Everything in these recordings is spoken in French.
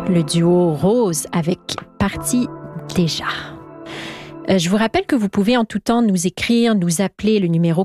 Le duo Rose avec Parti déjà. Je vous rappelle que vous pouvez en tout temps nous écrire, nous appeler le numéro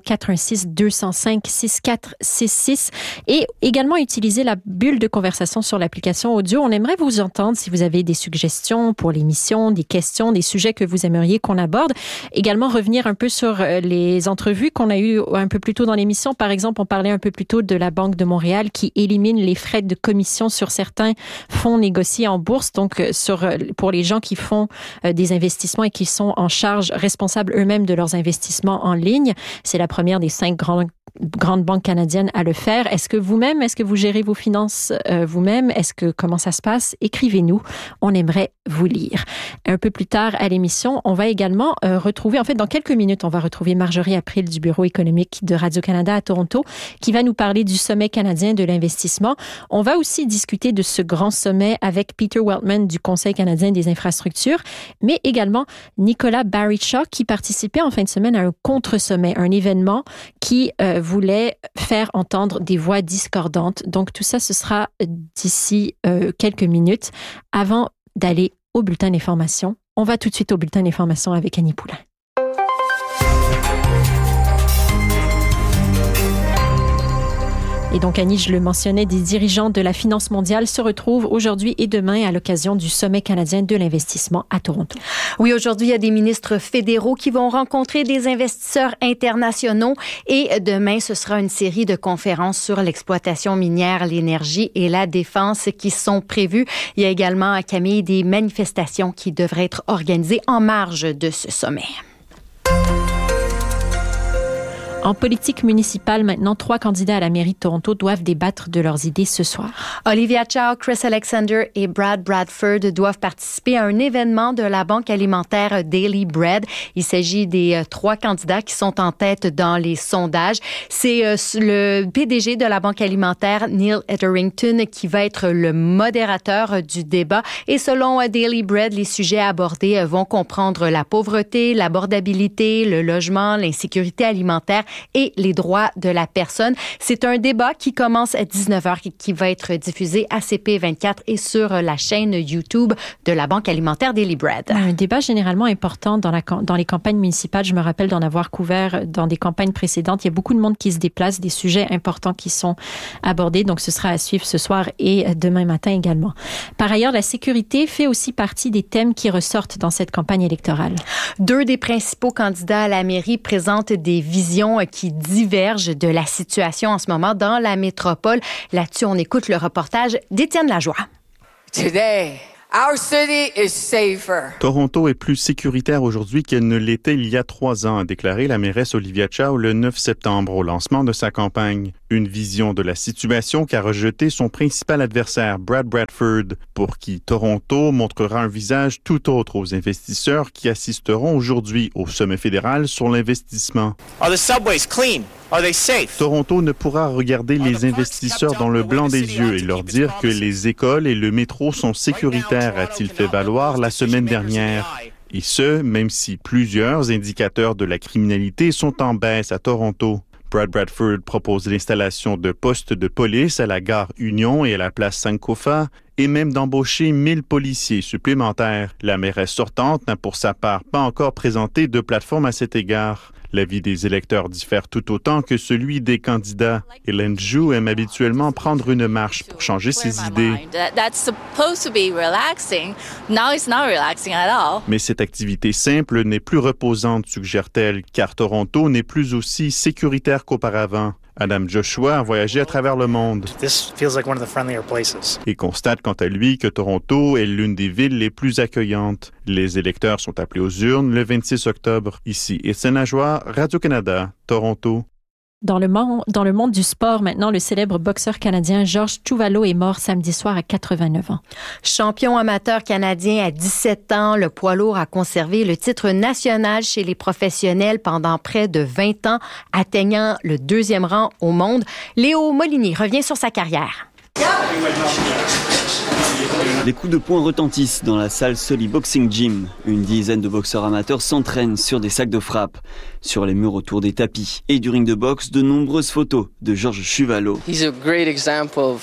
416-205-6466 et également utiliser la bulle de conversation sur l'application audio. On aimerait vous entendre si vous avez des suggestions pour l'émission, des questions, des sujets que vous aimeriez qu'on aborde. Également revenir un peu sur les entrevues qu'on a eues un peu plus tôt dans l'émission. Par exemple, on parlait un peu plus tôt de la Banque de Montréal qui élimine les frais de commission sur certains fonds négociés en bourse. Donc, pour les gens qui font des investissements et qui sont en charge, responsables eux-mêmes de leurs investissements en ligne. C'est la première des 5 grandes banques canadiennes à le faire. Est-ce que vous gérez vos finances vous-même? Comment ça se passe? Écrivez-nous. On aimerait vous lire. Un peu plus tard à l'émission, on va également retrouver, en fait, dans quelques minutes, on va retrouver Marjorie April du Bureau économique de Radio-Canada à Toronto, qui va nous parler du Sommet canadien de l'investissement. On va aussi discuter de ce grand sommet avec Peter Weltman du Conseil canadien des infrastructures, mais également Nicolas Barishaw, qui participait en fin de semaine à un contre-sommet, un événement qui voulait faire entendre des voix discordantes. Donc, tout ça, ce sera d'ici quelques minutes. Avant d'aller au bulletin d'information, on va tout de suite au bulletin d'information avec Annie Poulain. Et donc, Annie, je le mentionnais, des dirigeants de la finance mondiale se retrouvent aujourd'hui et demain à l'occasion du Sommet canadien de l'investissement à Toronto. Oui, aujourd'hui, il y a des ministres fédéraux qui vont rencontrer des investisseurs internationaux et demain, ce sera une série de conférences sur l'exploitation minière, l'énergie et la défense qui sont prévues. Il y a également, Camille, des manifestations qui devraient être organisées en marge de ce sommet. En politique municipale, maintenant, 3 candidats à la mairie de Toronto doivent débattre de leurs idées ce soir. Olivia Chow, Chris Alexander et Brad Bradford doivent participer à un événement de la banque alimentaire Daily Bread. Il s'agit des 3 candidats qui sont en tête dans les sondages. C'est le PDG de la banque alimentaire, Neil Etherington, qui va être le modérateur du débat. Et selon Daily Bread, les sujets abordés vont comprendre la pauvreté, l'abordabilité, le logement, l'insécurité alimentaire et les droits de la personne. C'est un débat qui commence à 19h et qui va être diffusé à CP24 et sur la chaîne YouTube de la Banque alimentaire Daily Bread. Un débat généralement important dans les campagnes municipales. Je me rappelle d'en avoir couvert dans des campagnes précédentes. Il y a beaucoup de monde qui se déplace, des sujets importants qui sont abordés. Donc, ce sera à suivre ce soir et demain matin également. Par ailleurs, la sécurité fait aussi partie des thèmes qui ressortent dans cette campagne électorale. 2 des principaux candidats à la mairie présentent des visions qui divergent de la situation en ce moment dans la métropole. Là-dessus, on écoute le reportage d'Étienne Lajoie. Today, our city is safer. Toronto est plus sécuritaire aujourd'hui qu'elle ne l'était il y a 3 ans, a déclaré la mairesse Olivia Chow le 9 septembre au lancement de sa campagne. Une vision de la situation qu'a rejeté son principal adversaire, Brad Bradford, pour qui Toronto montrera un visage tout autre aux investisseurs qui assisteront aujourd'hui au sommet fédéral sur l'investissement. Are the subways clean? Are they safe? Toronto ne pourra regarder les investisseurs dans le blanc des yeux et leur dire que les écoles et le métro sont sécuritaires, a-t-il fait valoir la semaine dernière. Et ce, même si plusieurs indicateurs de la criminalité sont en baisse à Toronto. Brad Bradford propose l'installation de postes de police à la gare Union et à la place Sankofa et même d'embaucher 1000 policiers supplémentaires. La mairesse sortante n'a pour sa part pas encore présenté de plateforme à cet égard. L'avis des électeurs diffère tout autant que celui des candidats. Hélène Jou aime habituellement prendre une marche pour changer ses idées. Mais cette activité simple n'est plus reposante, suggère-t-elle, car Toronto n'est plus aussi sécuritaire qu'auparavant. Adam Joshua a voyagé à travers le monde et constate quant à lui que Toronto est l'une des villes les plus accueillantes. Les électeurs sont appelés aux urnes le 26 octobre. Ici, Étienne Lajoie, Radio-Canada, Toronto. Dans le monde du sport, maintenant, le célèbre boxeur canadien Georges Chuvalo est mort samedi soir à 89 ans. Champion amateur canadien à 17 ans, le poids lourd a conservé le titre national chez les professionnels pendant près de 20 ans, atteignant le 2e rang au monde. Léo Molinier revient sur sa carrière. Les coups de poing retentissent dans la salle Sully Boxing Gym. Une dizaine de boxeurs amateurs s'entraînent sur des sacs de frappe. Sur les murs autour des tapis et du ring de boxe, de nombreuses photos de Georges Chuvalo. He's a great example of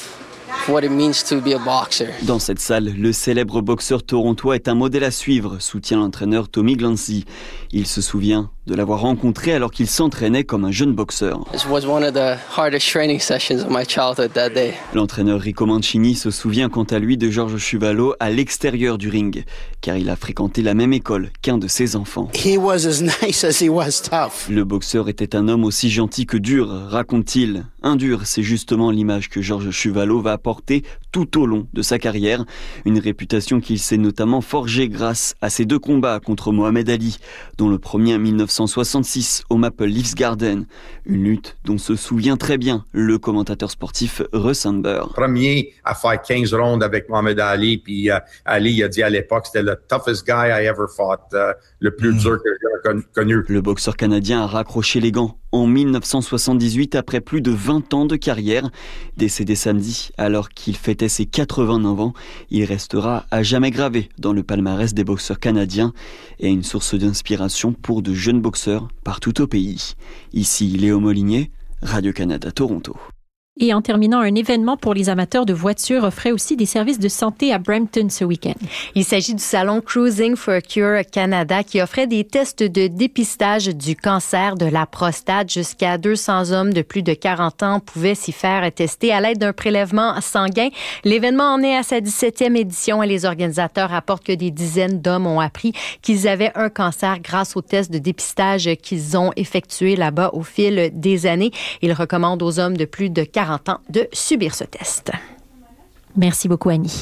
what it means to be a boxer. Dans cette salle, le célèbre boxeur torontois est un modèle à suivre, soutient l'entraîneur Tommy Glancy. Il se souvient de l'avoir rencontré alors qu'il s'entraînait comme un jeune boxeur. This was one of the hardest training sessions of my childhood that day. L'entraîneur Rico Mancini se souvient quant à lui de Georges Chuvalo à l'extérieur du ring, car il a fréquenté la même école qu'un de ses enfants. He was as nice as he was tough. Le boxeur était un homme aussi gentil que dur, raconte-t-il. Un dur, c'est justement l'image que Georges Chuvalo va apporter tout au long de sa carrière. Une réputation qu'il s'est notamment forgée grâce à ses 2 combats contre Mohamed Ali, dont le premier en 1966 au Maple Leafs Garden. Une lutte dont se souvient très bien le commentateur sportif Russ Amber. Premier à faire 15 rondes avec Mohamed Ali, puis Ali il a dit à l'époque c'était le toughest guy I ever fought, le plus dur que j'ai connu. Le boxeur canadien a raccroché les gants en 1978 après plus de 20 ans de carrière. Décédé samedi alors qu'il fêtait ses 89 ans, il restera à jamais gravé dans le palmarès des boxeurs canadiens et une source d'inspiration pour de jeunes boxeurs partout au pays. Ici Léo Molinier, Radio-Canada Toronto. Et en terminant, un événement pour les amateurs de voitures offrait aussi des services de santé à Brampton ce week-end. Il s'agit du salon Cruising for a Cure Canada qui offrait des tests de dépistage du cancer de la prostate. Jusqu'à 200 hommes de plus de 40 ans pouvaient s'y faire tester à l'aide d'un prélèvement sanguin. L'événement en est à sa 17e édition et les organisateurs rapportent que des dizaines d'hommes ont appris qu'ils avaient un cancer grâce aux tests de dépistage qu'ils ont effectués là-bas au fil des années. Ils recommandent aux hommes de plus de 40 ans de subir ce test. Merci beaucoup, Annie.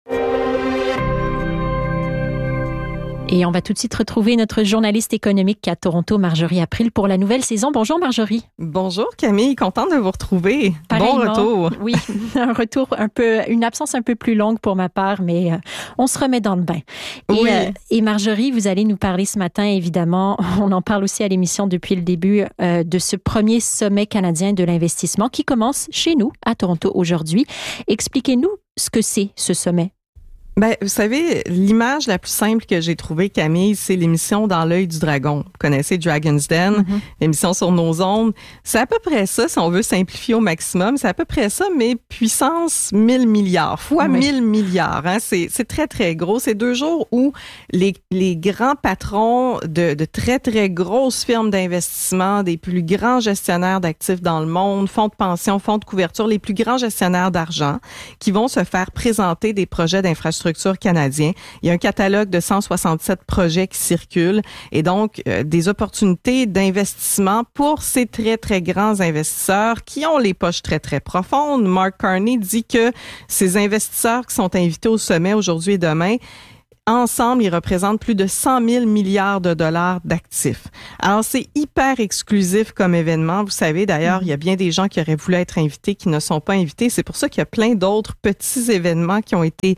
Et on va tout de suite retrouver notre journaliste économique à Toronto, Marjorie April, pour la nouvelle saison. Bonjour Marjorie. Bonjour Camille, contente de vous retrouver. Pareillement, bon retour. Oui, un retour une absence un peu plus longue pour ma part, mais on se remet dans le bain. Oui. Et Marjorie, vous allez nous parler ce matin, évidemment, on en parle aussi à l'émission depuis le début, de ce premier sommet canadien de l'investissement qui commence chez nous, à Toronto, aujourd'hui. Expliquez-nous ce que c'est, ce sommet. Ben, vous savez, l'image la plus simple que j'ai trouvée, Camille, c'est l'émission Dans l'œil du dragon. Vous connaissez Dragon's Den, l'émission sur nos ondes. C'est à peu près ça, si on veut simplifier au maximum. C'est à peu près ça, mais puissance 1000 milliards, fois 1000 milliards. Hein? C'est très, très gros. C'est 2 jours où les grands patrons de très, très grosses firmes d'investissement, des plus grands gestionnaires d'actifs dans le monde, fonds de pension, fonds de couverture, les plus grands gestionnaires d'argent, qui vont se faire présenter des projets d'infrastructure canadiens. Il y a un catalogue de 167 projets qui circulent et donc des opportunités d'investissement pour ces très, très grands investisseurs qui ont les poches très, très profondes. Mark Carney dit que ces investisseurs qui sont invités au sommet aujourd'hui et demain, ensemble, ils représentent plus de 100 000 milliards de dollars d'actifs. Alors, c'est hyper exclusif comme événement. Vous savez, d'ailleurs, il y a bien des gens qui auraient voulu être invités qui ne sont pas invités. C'est pour ça qu'il y a plein d'autres petits événements qui ont été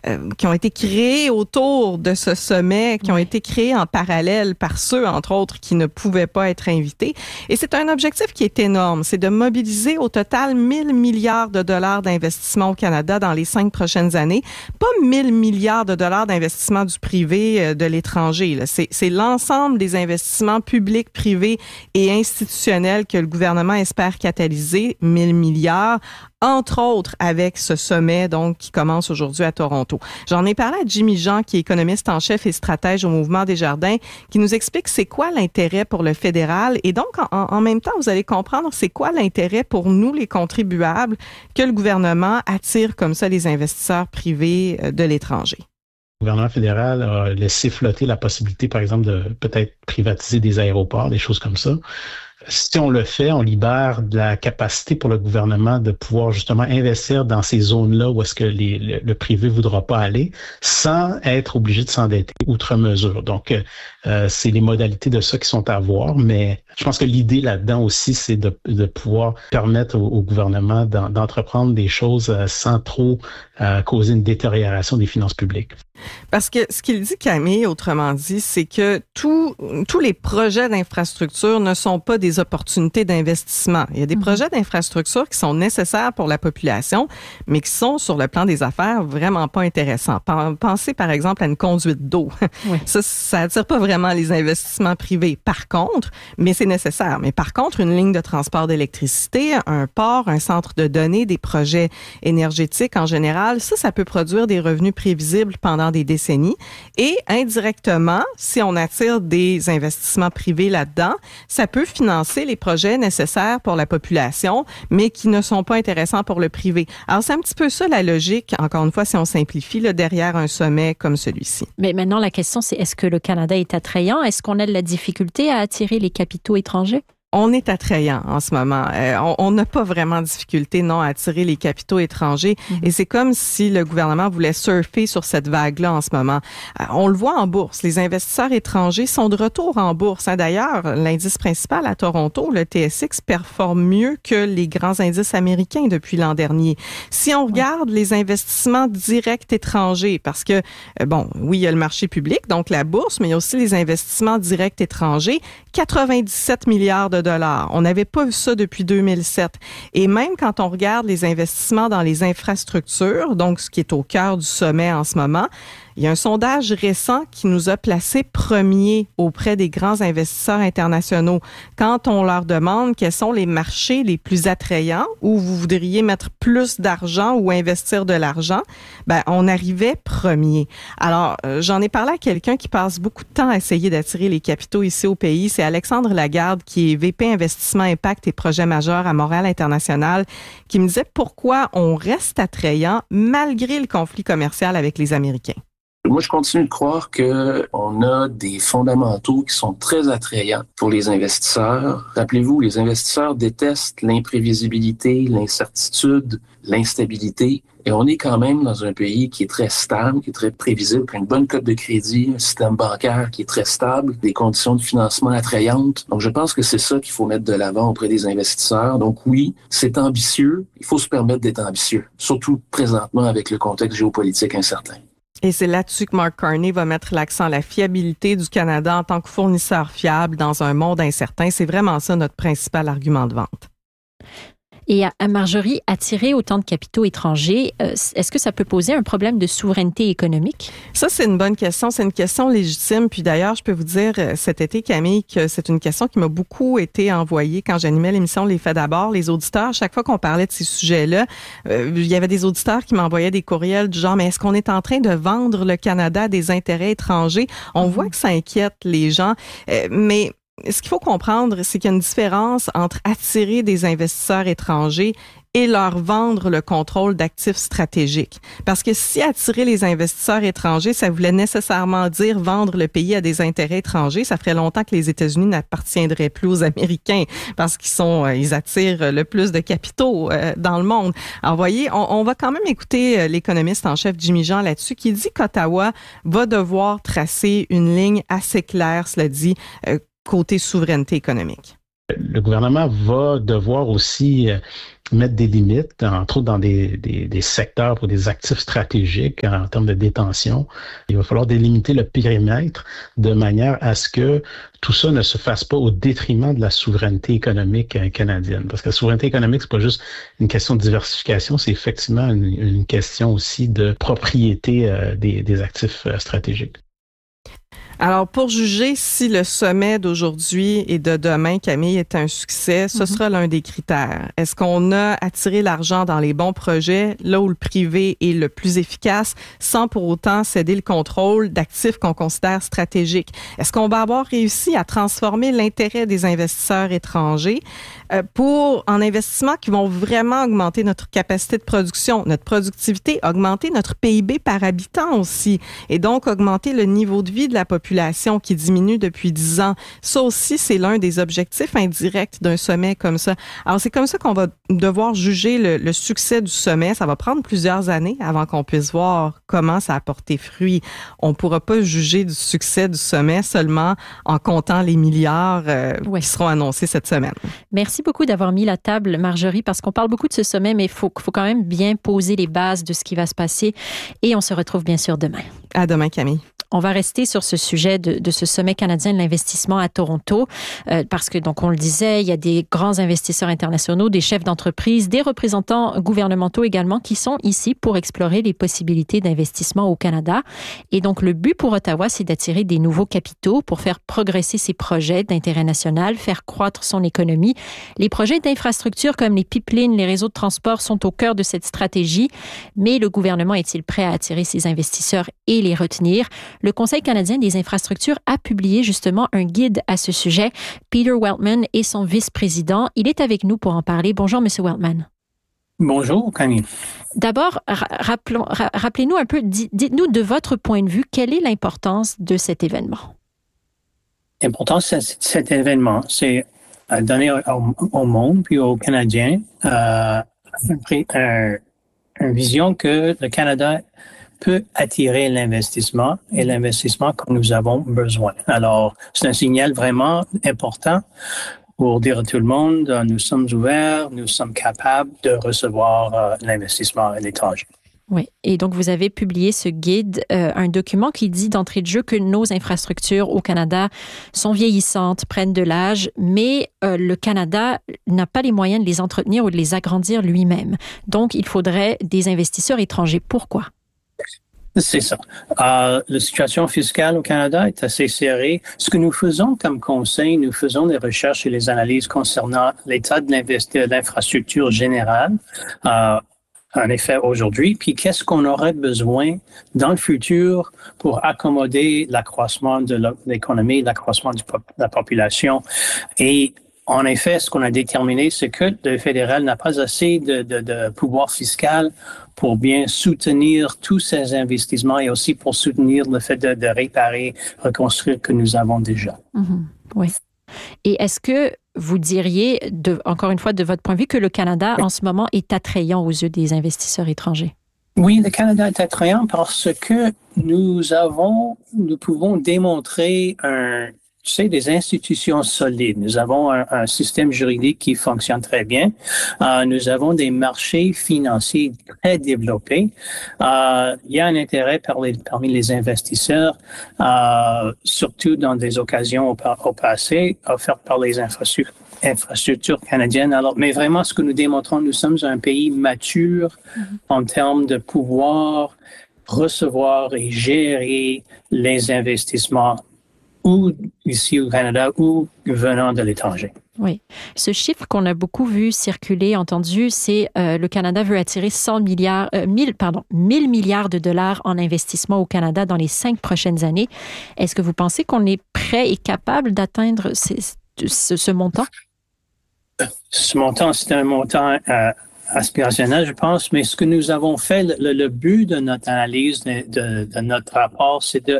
créés autour de ce sommet, qui ont été créés en parallèle par ceux, entre autres, qui ne pouvaient pas être invités. Et c'est un objectif qui est énorme. C'est de mobiliser au total 1000 milliards de dollars d'investissement au Canada dans les 5 prochaines années. Pas 1000 milliards de dollars d'investissement du privé, de l'étranger. Là. C'est l'ensemble des investissements publics, privés et institutionnels que le gouvernement espère catalyser, 1000 milliards, entre autres avec ce sommet donc qui commence aujourd'hui à Toronto. J'en ai parlé à Jimmy Jean, qui est économiste en chef et stratège au Mouvement Desjardins, qui nous explique c'est quoi l'intérêt pour le fédéral et donc en même temps, vous allez comprendre c'est quoi l'intérêt pour nous, les contribuables, que le gouvernement attire comme ça les investisseurs privés de l'étranger. Le gouvernement fédéral a laissé flotter la possibilité, par exemple, de peut-être privatiser des aéroports, des choses comme ça. Si on le fait, on libère de la capacité pour le gouvernement de pouvoir justement investir dans ces zones-là où est-ce que le privé ne voudra pas aller sans être obligé de s'endetter outre mesure. Donc, c'est les modalités de ça qui sont à voir, mais je pense que l'idée là-dedans aussi, c'est de pouvoir permettre au gouvernement d'entreprendre des choses sans trop causer une détérioration des finances publiques. Parce que ce qu'il dit, Camille, autrement dit, c'est que tous les projets d'infrastructure ne sont pas des des opportunités d'investissement. Il y a des projets d'infrastructure qui sont nécessaires pour la population, mais qui sont, sur le plan des affaires, vraiment pas intéressants. Pensez, par exemple, à une conduite d'eau. Oui. Ça attire pas vraiment les investissements privés. Par contre, mais c'est nécessaire. Mais par contre, une ligne de transport d'électricité, un port, un centre de données, des projets énergétiques en général, ça peut produire des revenus prévisibles pendant des décennies. Et indirectement, si on attire des investissements privés là-dedans, ça peut financer les projets nécessaires pour la population, mais qui ne sont pas intéressants pour le privé. Alors, c'est un petit peu ça la logique, encore une fois, si on simplifie, là, derrière un sommet comme celui-ci. Mais maintenant, la question, c'est est-ce que le Canada est attrayant? Est-ce qu'on a de la difficulté à attirer les capitaux étrangers? On est attrayant en ce moment. On n'a pas vraiment de difficulté, non, à attirer les capitaux étrangers. Et c'est comme si le gouvernement voulait surfer sur cette vague-là en ce moment. On le voit en bourse. Les investisseurs étrangers sont de retour en bourse. D'ailleurs, l'indice principal à Toronto, le TSX, performe mieux que les grands indices américains depuis l'an dernier. Si on regarde les investissements directs étrangers, parce que, oui, il y a le marché public, donc la bourse, mais il y a aussi les investissements directs étrangers, 97 milliards de dollars. On n'avait pas vu ça depuis 2007. Et même quand on regarde les investissements dans les infrastructures, donc ce qui est au cœur du sommet en ce moment, il y a un sondage récent qui nous a placés premiers auprès des grands investisseurs internationaux. Quand on leur demande quels sont les marchés les plus attrayants où vous voudriez mettre plus d'argent ou investir de l'argent, on arrivait premier. Alors, j'en ai parlé à quelqu'un qui passe beaucoup de temps à essayer d'attirer les capitaux ici au pays. C'est Alexandre Lagarde, qui est VP Investissement Impact et Projets majeurs à Montréal International, qui me disait pourquoi on reste attrayant malgré le conflit commercial avec les Américains. Moi, je continue de croire qu'on a des fondamentaux qui sont très attrayants pour les investisseurs. Rappelez-vous, les investisseurs détestent l'imprévisibilité, l'incertitude, l'instabilité. Et on est quand même dans un pays qui est très stable, qui est très prévisible, qui a une bonne cote de crédit, un système bancaire qui est très stable, des conditions de financement attrayantes. Donc, je pense que c'est ça qu'il faut mettre de l'avant auprès des investisseurs. Donc oui, c'est ambitieux. Il faut se permettre d'être ambitieux, surtout présentement avec le contexte géopolitique incertain. Et c'est là-dessus que Mark Carney va mettre l'accent, la fiabilité du Canada en tant que fournisseur fiable dans un monde incertain. C'est vraiment ça notre principal argument de vente. Et à Marjorie, attirer autant de capitaux étrangers, est-ce que ça peut poser un problème de souveraineté économique? Ça, c'est une bonne question. C'est une question légitime. Puis d'ailleurs, je peux vous dire cet été, Camille, que c'est une question qui m'a beaucoup été envoyée quand j'animais l'émission Les Faits d'abord. Les auditeurs, chaque fois qu'on parlait de ces sujets-là, il y avait des auditeurs qui m'envoyaient des courriels du genre, mais est-ce qu'on est en train de vendre le Canada à des intérêts étrangers? On voit que ça inquiète les gens, mais ce qu'il faut comprendre, c'est qu'il y a une différence entre attirer des investisseurs étrangers et leur vendre le contrôle d'actifs stratégiques. Parce que si attirer les investisseurs étrangers, ça voulait nécessairement dire vendre le pays à des intérêts étrangers, ça ferait longtemps que les États-Unis n'appartiendraient plus aux Américains parce ils attirent le plus de capitaux dans le monde. Alors, voyez, on va quand même écouter l'économiste en chef Jimmy Jean là-dessus qui dit qu'Ottawa va devoir tracer une ligne assez claire, cela dit, côté souveraineté économique. Le gouvernement va devoir aussi mettre des limites, entre autres dans des secteurs pour des actifs stratégiques en termes de détention. Il va falloir délimiter le périmètre de manière à ce que tout ça ne se fasse pas au détriment de la souveraineté économique canadienne. Parce que la souveraineté économique, c'est pas juste une question de diversification, c'est effectivement une question aussi de propriété des actifs stratégiques. Alors, pour juger si le sommet d'aujourd'hui et de demain, Camille, est un succès, ce sera l'un des critères. Est-ce qu'on a attiré l'argent dans les bons projets, là où le privé est le plus efficace, sans pour autant céder le contrôle d'actifs qu'on considère stratégiques? Est-ce qu'on va avoir réussi à transformer l'intérêt des investisseurs étrangers en investissements qui vont vraiment augmenter notre capacité de production, notre productivité, augmenter notre PIB par habitant aussi, et donc augmenter le niveau de vie de la population qui diminue depuis 10 ans. Ça aussi, c'est l'un des objectifs indirects d'un sommet comme ça. Alors, c'est comme ça qu'on va devoir juger le succès du sommet. Ça va prendre plusieurs années avant qu'on puisse voir comment ça a porté fruit. On ne pourra pas juger du succès du sommet seulement en comptant les milliards qui seront annoncés cette semaine. Merci beaucoup d'avoir mis la table, Marjorie, parce qu'on parle beaucoup de ce sommet, mais il faut quand même bien poser les bases de ce qui va se passer. Et on se retrouve bien sûr demain. À demain, Camille. On va rester sur ce sujet de ce sommet canadien de l'investissement à Toronto, parce que, donc, on le disait, il y a des grands investisseurs internationaux, des chefs d'entreprise, des représentants gouvernementaux également qui sont ici pour explorer les possibilités d'investissement au Canada. Et donc, le but pour Ottawa, c'est d'attirer des nouveaux capitaux pour faire progresser ses projets d'intérêt national, faire croître son économie. Les projets d'infrastructure comme les pipelines, les réseaux de transport sont au cœur de cette stratégie, mais le gouvernement est-il prêt à attirer ces investisseurs et les retenir? Le Conseil canadien des infrastructures a publié justement un guide à ce sujet. Peter Weltman est son vice-président. Il est avec nous pour en parler. Bonjour, M. Weltman. Bonjour, Camille. D'abord, rappelez-nous un peu, dites-nous de votre point de vue, quelle est l'importance de cet événement? L'importance de cet événement, c'est donner au monde puis aux Canadiens une vision que le Canada peut attirer l'investissement et l'investissement que nous avons besoin. Alors, c'est un signal vraiment important pour dire à tout le monde, nous sommes ouverts, nous sommes capables de recevoir l'investissement à l'étranger. Oui, et donc vous avez publié ce guide, un document qui dit d'entrée de jeu que nos infrastructures au Canada sont vieillissantes, prennent de l'âge, mais le Canada n'a pas les moyens de les entretenir ou de les agrandir lui-même. Donc, il faudrait des investisseurs étrangers. Pourquoi? C'est ça. La situation fiscale au Canada est assez serrée. Ce que nous faisons comme conseil, nous faisons des recherches et les analyses concernant l'état de l'infrastructure générale. En effet, aujourd'hui, puis qu'est-ce qu'on aurait besoin dans le futur pour accommoder l'accroissement de l'économie, l'accroissement de la population. Et en effet, ce qu'on a déterminé, c'est que le fédéral n'a pas assez de pouvoir fiscal pour bien soutenir tous ces investissements et aussi pour soutenir le fait de réparer, reconstruire que nous avons déjà. Mm-hmm. Oui. Et est-ce que vous diriez, encore une fois, de votre point de vue, que le Canada, en ce moment, est attrayant aux yeux des investisseurs étrangers? Oui, le Canada est attrayant parce que nous pouvons démontrer des institutions solides. Nous avons un système juridique qui fonctionne très bien. Nous avons des marchés financiers très développés. Il y a un intérêt parmi les investisseurs, surtout dans des occasions au passé, offertes par les infrastructures canadiennes. Alors, mais vraiment, ce que nous démontrons, nous sommes un pays mature en termes de pouvoir recevoir et gérer les investissements ou ici au Canada ou venant de l'étranger. Oui. Ce chiffre qu'on a beaucoup vu circuler, entendu, c'est le Canada veut attirer 1000 milliards de dollars en investissement au Canada dans les 5 prochaines années. Est-ce que vous pensez qu'on est prêt et capable d'atteindre ce montant? Ce montant, c'est un montant aspirationnel, je pense, mais ce que nous avons fait, le but de notre analyse, de notre rapport, c'est de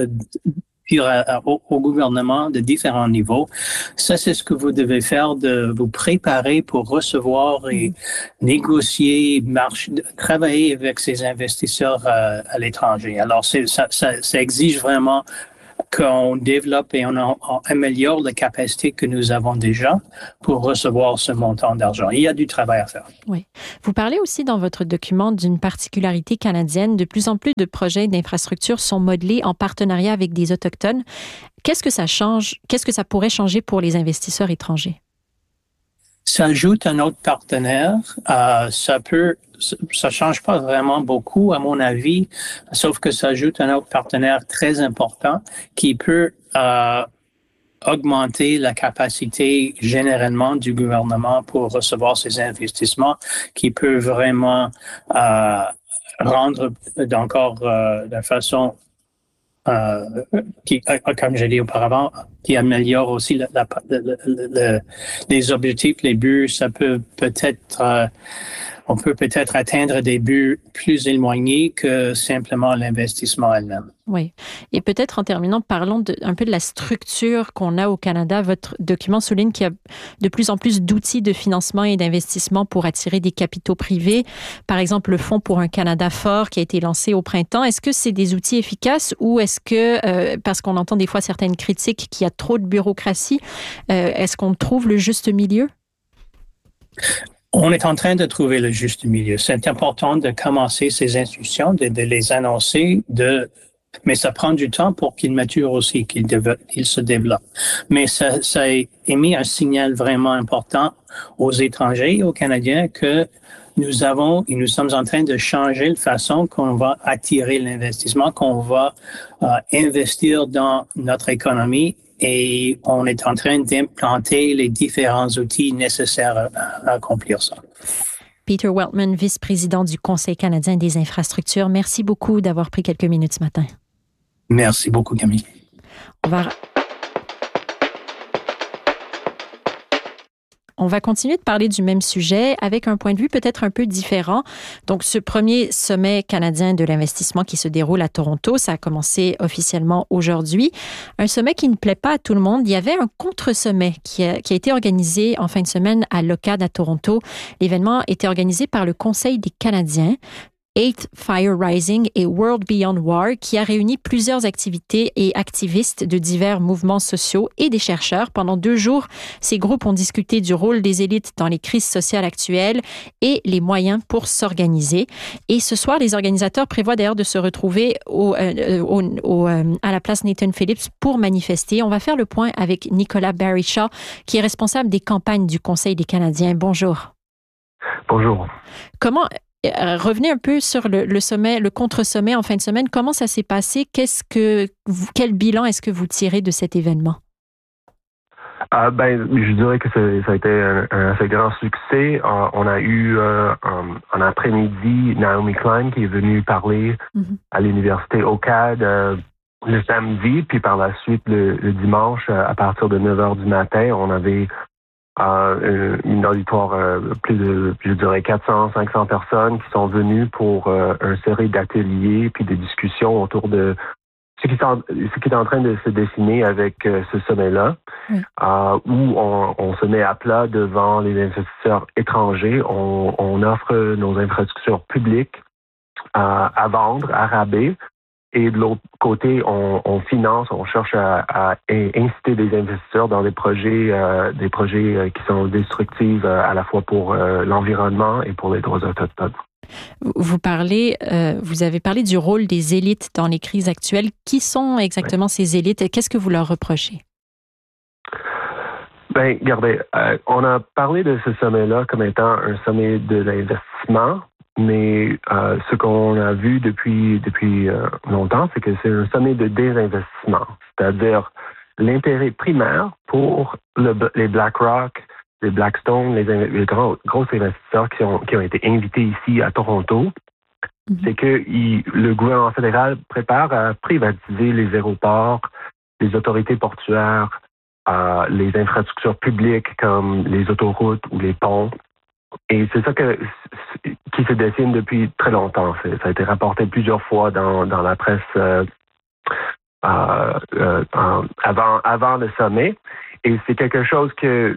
au gouvernement de différents niveaux. Ça, c'est ce que vous devez faire, de vous préparer pour recevoir et négocier, travailler avec ces investisseurs à l'étranger. Alors, ça exige vraiment qu'on développe et on améliore les capacités que nous avons déjà pour recevoir ce montant d'argent. Il y a du travail à faire. Oui. Vous parlez aussi dans votre document d'une particularité canadienne. De plus en plus de projets d'infrastructure sont modelés en partenariat avec des Autochtones. Qu'est-ce que ça change? Qu'est-ce que ça pourrait changer pour les investisseurs étrangers? Ça ajoute un autre partenaire. Ça change pas vraiment beaucoup, à mon avis, sauf que ça ajoute un autre partenaire très important qui peut augmenter la capacité généralement du gouvernement pour recevoir ces investissements, qui peut vraiment rendre encore de façon qui, comme j'ai dit auparavant, qui améliore aussi les objectifs, les buts. Ça peut peut-être, on peut peut-être atteindre des buts plus éloignés que simplement l'investissement elle-même. Oui. Et peut-être en terminant, parlons un peu de la structure qu'on a au Canada. Votre document souligne qu'il y a de plus en plus d'outils de financement et d'investissement pour attirer des capitaux privés. Par exemple, le Fonds pour un Canada fort qui a été lancé au printemps. Est-ce que c'est des outils efficaces ou est-ce que, parce qu'on entend des fois certaines critiques qu'il y a trop de bureaucratie, est-ce qu'on trouve le juste milieu? On est en train de trouver le juste milieu. C'est important de commencer ces institutions, de les annoncer, de Mais ça prend du temps pour qu'il mature aussi, qu'il se développe. Mais ça a émis un signal vraiment important aux étrangers et aux Canadiens que nous sommes en train de changer la façon qu'on va attirer l'investissement, qu'on va investir dans notre économie et on est en train d'implanter les différents outils nécessaires à accomplir ça. Peter Weltman, vice-président du Conseil canadien des infrastructures, merci beaucoup d'avoir pris quelques minutes ce matin. Merci beaucoup, Camille. On va continuer de parler du même sujet avec un point de vue peut-être un peu différent. Donc, ce premier sommet canadien de l'investissement qui se déroule à Toronto, ça a commencé officiellement aujourd'hui. Un sommet qui ne plaît pas à tout le monde. Il y avait un contre-sommet qui a été organisé en fin de semaine à l'OCAD à Toronto. L'événement était organisé par le Conseil des Canadiens. 8th Fire Rising et World Beyond War, qui a réuni plusieurs activités et activistes de divers mouvements sociaux et des chercheurs. Pendant 2 jours, ces groupes ont discuté du rôle des élites dans les crises sociales actuelles et les moyens pour s'organiser. Et ce soir, les organisateurs prévoient d'ailleurs de se retrouver à la place Nathan Phillips pour manifester. On va faire le point avec Nicolas Barry-Shaw, qui est responsable des campagnes du Conseil des Canadiens. Bonjour. Bonjour. Revenez un peu sur le sommet, le contre-sommet en fin de semaine. Comment ça s'est passé? Quel bilan est-ce que vous tirez de cet événement? Je dirais que ça a été un assez grand succès. On a eu en après-midi Naomi Klein qui est venue parler à l'université OCAD le samedi, puis par la suite le dimanche à partir de 9h du matin, on avait une auditoire plus de, je dirais, 400-500 personnes qui sont venues pour une série d'ateliers puis de discussions autour de ce qui est en train de se dessiner avec ce sommet-là, où on se met à plat devant les investisseurs étrangers. On offre nos infrastructures publiques à vendre, à rabais. Et de l'autre côté, on finance, on cherche à inciter des investisseurs dans des projets qui sont destructifs à la fois pour l'environnement et pour les droits autochtones. Vous avez parlé du rôle des élites dans les crises actuelles. Qui sont exactement ces élites et qu'est-ce que vous leur reprochez? Regardez, on a parlé de ce sommet-là comme étant un sommet de l'investissement. Mais ce qu'on a vu depuis longtemps, c'est que c'est un sommet de désinvestissement, c'est-à-dire l'intérêt primaire pour les BlackRock, les Blackstone, les gros investisseurs qui ont été invités ici à Toronto, c'est que le gouvernement fédéral prépare à privatiser les aéroports, les autorités portuaires, les infrastructures publiques comme les autoroutes ou les ponts. Et c'est ça qui se dessine depuis très longtemps. Ça a été rapporté plusieurs fois dans la presse avant le sommet. Et c'est quelque chose qui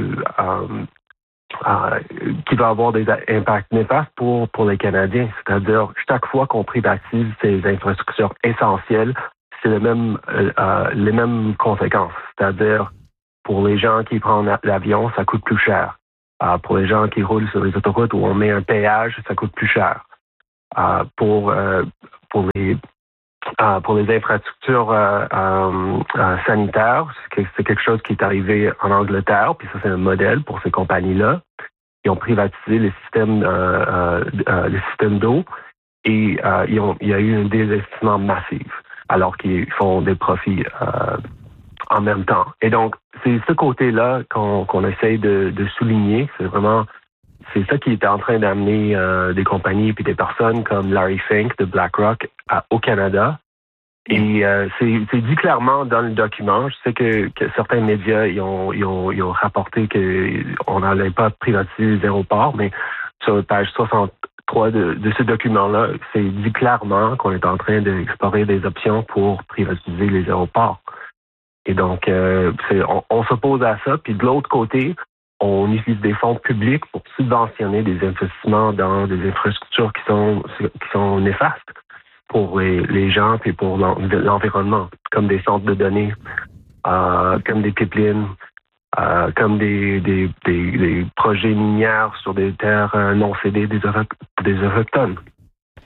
va avoir des impacts néfastes pour les Canadiens. C'est-à-dire, chaque fois qu'on privatise ces infrastructures essentielles, c'est les mêmes conséquences. C'est-à-dire, pour les gens qui prennent l'avion, ça coûte plus cher. Pour les gens qui roulent sur les autoroutes où on met un péage, ça coûte plus cher. Pour les infrastructures sanitaires, c'est quelque chose qui est arrivé en Angleterre, puis ça c'est un modèle pour ces compagnies-là. Ils ont privatisé les systèmes d'eau et il y a eu un désinvestissement massif alors qu'ils font des profits en même temps. Et donc, c'est ce côté-là qu'on essaye de souligner. C'est ça qui est en train d'amener des compagnies puis des personnes comme Larry Fink de BlackRock au Canada. Et c'est dit clairement dans le document. Je sais que certains médias ils ont rapporté qu'on n'allait pas privatiser les aéroports, mais sur la page 63 de ce document-là, c'est dit clairement qu'on est en train d'explorer des options pour privatiser les aéroports. Et donc, on s'oppose à ça. Puis de l'autre côté, on utilise des fonds publics pour subventionner des investissements dans des infrastructures qui sont néfastes pour les gens puis pour l'environnement, comme des centres de données, comme des pipelines, comme des projets minières sur des terres non cédées des Autochtones.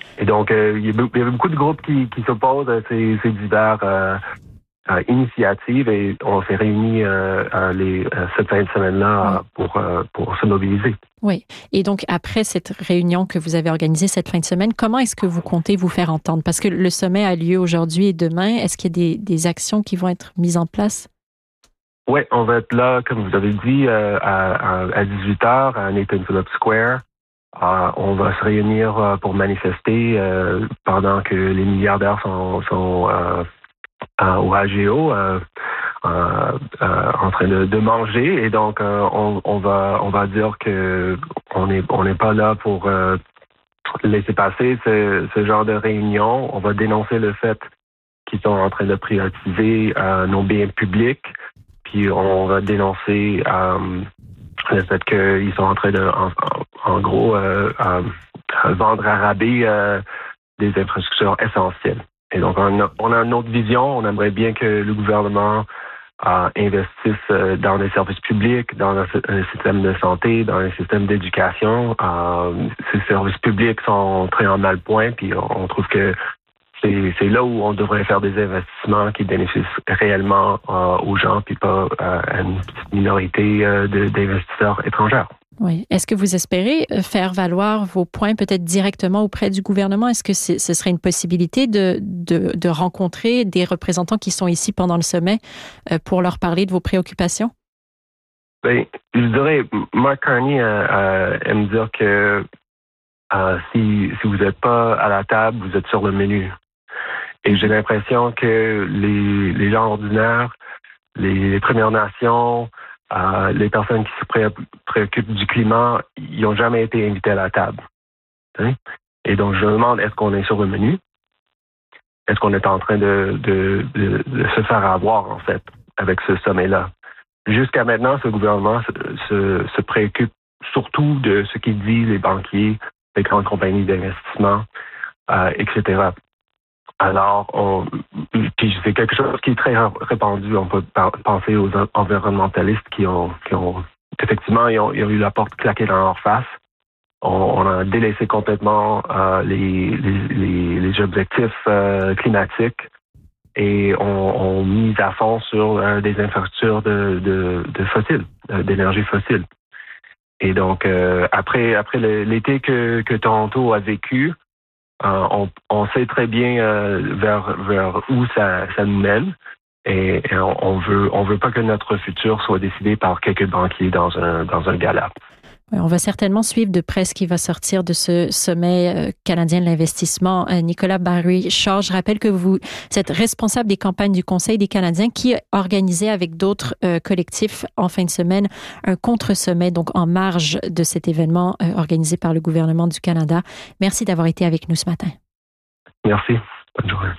Et donc, il y avait beaucoup de groupes qui s'opposent à ces diverses initiatives et on s'est réunis cette fin de semaine-là pour se mobiliser. Oui. Et donc, après cette réunion que vous avez organisée cette fin de semaine, comment est-ce que vous comptez vous faire entendre? Parce que le sommet a lieu aujourd'hui et demain. Est-ce qu'il y a des actions qui vont être mises en place? Oui, on va être là, comme vous avez dit, à 18h à Nathan Phillips Square. On va se réunir pour manifester pendant que les milliardaires sont au AGO en train de manger. Et donc, on va dire que on n'est pas là pour laisser passer ce genre de réunion. On va dénoncer le fait qu'ils sont en train de privatiser nos biens publics. Puis on va dénoncer le fait qu'ils sont en train de, en gros, vendre à rabais des infrastructures essentielles. Et donc, on a une autre vision. On aimerait bien que le gouvernement investisse dans les services publics, dans le système de santé, dans le système d'éducation. Ces services publics sont très en mal point, puis on trouve que c'est là où on devrait faire des investissements qui bénéficient réellement aux gens, puis pas à une petite minorité d'investisseurs étrangers. Oui. Est-ce que vous espérez faire valoir vos points peut-être directement auprès du gouvernement? Est-ce que ce serait une possibilité de rencontrer des représentants qui sont ici pendant le sommet pour leur parler de vos préoccupations? Bien, je dirais, Mark Carney aime dire que si vous n'êtes pas à la table, vous êtes sur le menu. Et j'ai l'impression que les gens ordinaires, les Premières Nations, les personnes qui se préoccupent du climat, ils n'ont jamais été invités à la table. Hein? Et donc, je me demande, est-ce qu'on est sur le menu? Est-ce qu'on est en train de se faire avoir, en fait, avec ce sommet-là? Jusqu'à maintenant, ce gouvernement se préoccupe surtout de ce qu'ils disent les banquiers, les grandes compagnies d'investissement, etc. Alors, puis c'est quelque chose qui est très répandu. On peut penser aux environnementalistes qui ont effectivement, ils ont eu la porte claquée dans leur face. On a délaissé complètement les objectifs climatiques et on mise à fond sur des infrastructures de fossiles, d'énergie fossile. Et donc, après l'été que Toronto a vécu, on sait très bien vers où ça nous mène et on veut pas que notre futur soit décidé par quelques banquiers dans un gala. Oui, on va certainement suivre de près ce qui va sortir de ce sommet canadien de l'investissement. Nicolas Barry-Shaw, je rappelle que vous êtes responsable des campagnes du Conseil des Canadiens qui a organisé avec d'autres collectifs en fin de semaine un contre-sommet, donc en marge de cet événement organisé par le gouvernement du Canada. Merci d'avoir été avec nous ce matin. Merci. Bonne journée.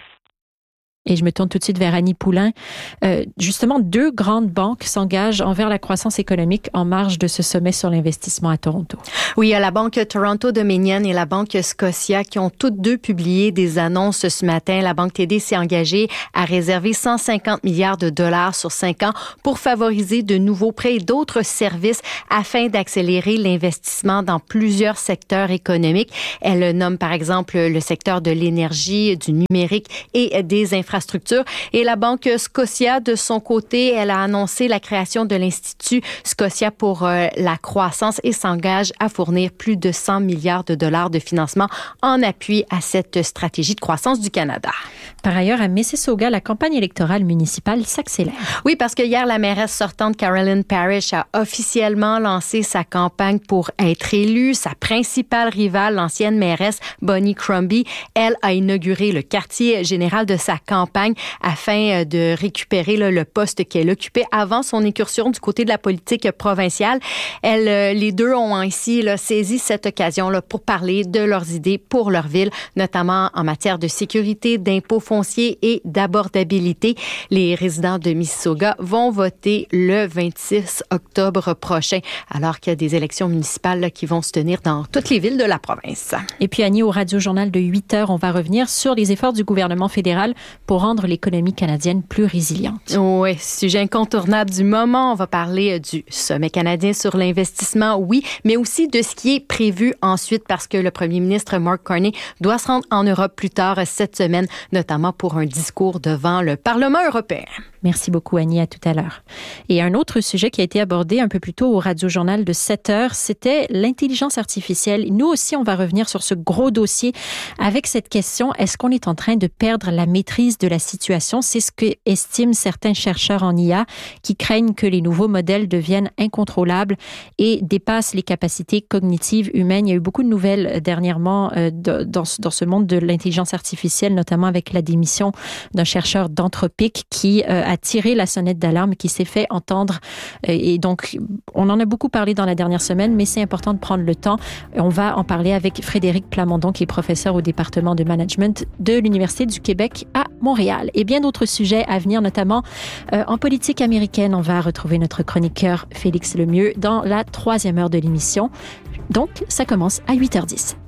Et je me tourne tout de suite vers Annie Poulain. Justement, 2 grandes banques s'engagent envers la croissance économique en marge de ce sommet sur l'investissement à Toronto. Oui, il y a la Banque Toronto Dominion et la Banque Scotia qui ont toutes deux publié des annonces ce matin. La Banque TD s'est engagée à réserver 150 milliards de dollars sur 5 ans pour favoriser de nouveaux prêts et d'autres services afin d'accélérer l'investissement dans plusieurs secteurs économiques. Elle nomme par exemple le secteur de l'énergie, du numérique et des infrastructures. Et la Banque Scotia, de son côté, elle a annoncé la création de l'Institut Scotia pour la croissance et s'engage à fournir plus de 100 milliards de dollars de financement en appui à cette stratégie de croissance du Canada. Par ailleurs, à Mississauga, la campagne électorale municipale s'accélère. Oui, parce que hier, la mairesse sortante Carolyn Parrish a officiellement lancé sa campagne pour être élue. Sa principale rivale, l'ancienne mairesse Bonnie Crombie, elle a inauguré le quartier général de sa campagne afin de récupérer le poste qu'elle occupait avant son incursion du côté de la politique provinciale. Les deux ont ainsi saisi cette occasion pour parler de leurs idées pour leur ville, notamment en matière de sécurité, d'impôts fonciers et d'abordabilité. Les résidents de Mississauga vont voter le 26 octobre prochain, alors qu'il y a des élections municipales qui vont se tenir dans toutes les villes de la province. Et puis Annie, au Radio-Journal de 8 heures, on va revenir sur les efforts du gouvernement fédéral pour pour rendre l'économie canadienne plus résiliente. Oui, sujet incontournable du moment. On va parler du sommet canadien sur l'investissement, oui, mais aussi de ce qui est prévu ensuite parce que le premier ministre Mark Carney doit se rendre en Europe plus tard cette semaine, notamment pour un discours devant le Parlement européen. Merci beaucoup, Annie. À tout à l'heure. Et un autre sujet qui a été abordé un peu plus tôt au Radio-Journal de 7 heures, c'était l'intelligence artificielle. Nous aussi, on va revenir sur ce gros dossier avec cette question, est-ce qu'on est en train de perdre la maîtrise de la situation? C'est ce que estiment certains chercheurs en IA qui craignent que les nouveaux modèles deviennent incontrôlables et dépassent les capacités cognitives humaines. Il y a eu beaucoup de nouvelles dernièrement dans ce monde de l'intelligence artificielle, notamment avec la démission d'un chercheur d'Anthropic qui a tiré la sonnette d'alarme, qui s'est fait entendre. Et donc, on en a beaucoup parlé dans la dernière semaine, mais c'est important de prendre le temps. On va en parler avec Frédéric Plamondon, qui est professeur au département de management de l'Université du Québec à Montréal. Et bien d'autres sujets à venir, notamment en politique américaine. On va retrouver notre chroniqueur Félix Lemieux dans la 3e heure de l'émission. Donc, ça commence à 8h10.